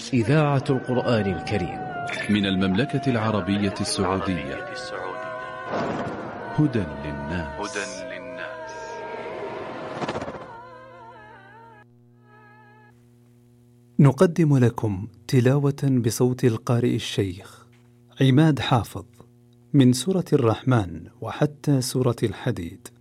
إذاعة القرآن الكريم من المملكة العربية السعودية. هدى للناس. نقدم لكم تلاوة بصوت القارئ الشيخ عماد حافظ من سورة الرحمن وحتى سورة الحديد